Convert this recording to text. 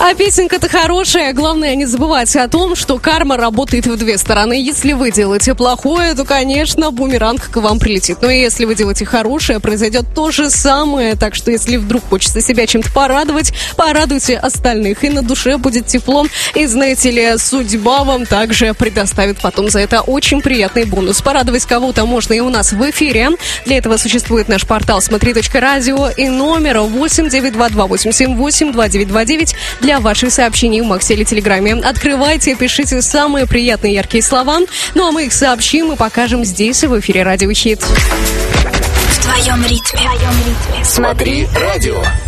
А песенка-то хорошая. Главное, не забывайте о том, что карма работает в две стороны. Если вы делаете плохое, то, конечно, бумеранг к вам прилетит. Но если вы делаете хорошее, произойдет то же самое. Так что, если вдруг хочется себя чем-то порадовать, порадуйте остальных. И на душе будет тепло. И, знаете ли, судьба вам также предоставит потом за это очень приятный бонус. Порадовать кого-то можно и у нас в эфире. Для этого существует наш портал смотри.радио и номер 89228782929 для ваших сообщений в Максе или Телеграме. Открывайте, пишите самые приятные яркие слова. Ну а мы их сообщим и покажем здесь, в эфире Радио Хит. В твоем ритме. Смотри радио.